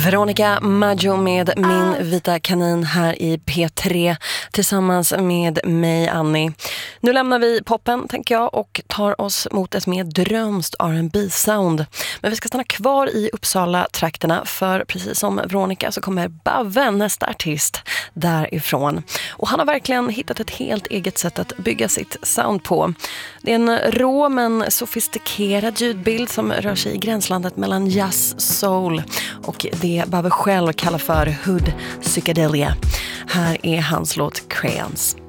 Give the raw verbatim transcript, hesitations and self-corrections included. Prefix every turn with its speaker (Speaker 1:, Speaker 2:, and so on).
Speaker 1: Veronica Maggio med Min vita kanin här i P tre tillsammans med mig, Annie. Nu lämnar vi poppen, tänker jag, och tar oss mot ett mer drömst R and B-sound. Men vi ska stanna kvar i Uppsala-trakterna, för precis som Veronica så kommer Bave, nästa artist, därifrån. Och han har verkligen hittat ett helt eget sätt att bygga sitt sound på. Det är en rå men sofistikerad ljudbild som rör sig i gränslandet mellan jazz, soul och det Bave själv kallar för hood psychedelia. Här är hans låt Crayons.